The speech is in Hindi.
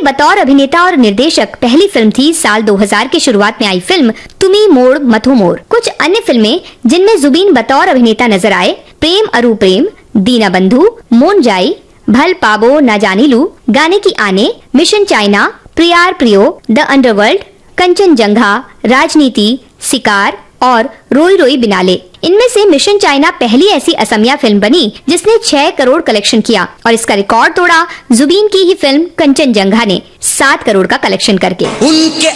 बतौर अभिनेता और निर्देशक पहली फिल्म थी साल 2000 के शुरुआत में आई फिल्म तुमी मोड़ मथो मोर। कुछ अन्य फिल्में जिनमें जुबीन बतौर अभिनेता नजर आए, प्रेम अरु प्रेम, दीना बंधु, मोन जाई, भल पाबो न जानिलू, गाने की आने, मिशन चाइना, प्रियार प्रियो, द अंडरवर्ल्ड, कंचनजंगा, राजनीति, शिकार और रोई रोई बिनाले। इनमें से मिशन चाइना पहली ऐसी असमिया फिल्म बनी जिसने 6 करोड़ कलेक्शन किया और इसका रिकॉर्ड तोड़ा जुबीन की ही फिल्म कंचनजंगा ने 7 करोड़ का कलेक्शन करके।